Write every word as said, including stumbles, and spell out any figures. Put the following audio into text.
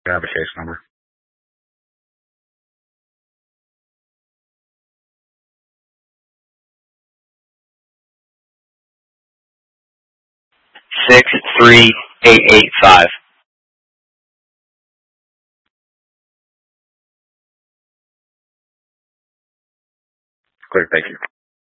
I have a case number. Six three eight eight five. Clear, thank you.